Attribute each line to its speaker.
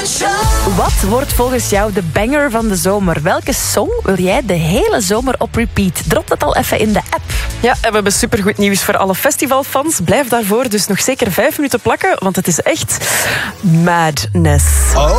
Speaker 1: Wat wordt volgens jou de banger van de zomer? Welke song wil jij de hele zomer op repeat? Drop dat al even in de app.
Speaker 2: Ja, en we hebben supergoed nieuws voor alle festivalfans. Blijf daarvoor dus nog zeker 5 minuten plakken, want het is echt madness.